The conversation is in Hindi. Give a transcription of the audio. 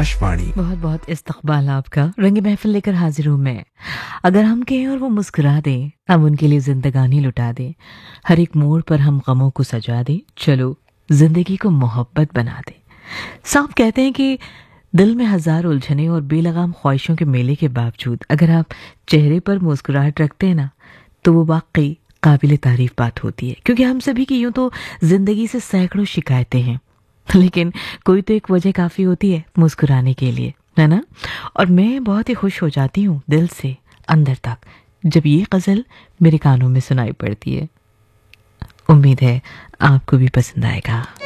आकाशवाणी। बहुत बहुत इस्तकबाल आपका। रंग महफिल लेकर हाजिर हूँ मैं। अगर हम कहें और वो मुस्कुरा दें, हम उनके लिए जिंदगानी लुटा दें। हर एक मोड़ पर हम गमों को सजा दें, चलो जिंदगी को मोहब्बत बना दें। सांप कहते हैं कि दिल में हजार उलझने और बेलगाम ख्वाहिशों के मेले के बावजूद अगर आप चेहरे पर मुस्कुराहट रखते हैं ना, तो वो वाकई काबिल तारीफ बात होती है। क्योंकि हम सभी की यूं तो जिंदगी से सैकड़ों शिकायतें हैं, लेकिन कोई तो एक वजह काफी होती है मुस्कुराने के लिए, है ना। और मैं बहुत ही खुश हो जाती हूँ दिल से अंदर तक जब ये गजल मेरे कानों में सुनाई पड़ती है। उम्मीद है आपको भी पसंद आएगा।